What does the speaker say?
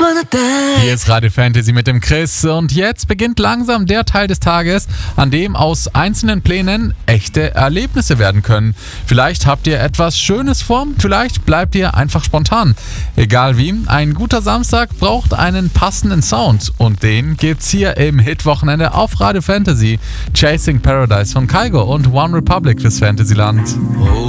Hier ist Radio Fantasy mit dem Chris und jetzt beginnt langsam der Teil des Tages, an dem aus einzelnen Plänen echte Erlebnisse werden können. Vielleicht habt ihr etwas Schönes vor, vielleicht bleibt ihr einfach spontan. Egal wie, ein guter Samstag braucht einen passenden Sound und den gibt's hier im Hitwochenende auf Radio Fantasy. Chasing Paradise von Kygo und One Republic fürs Fantasyland.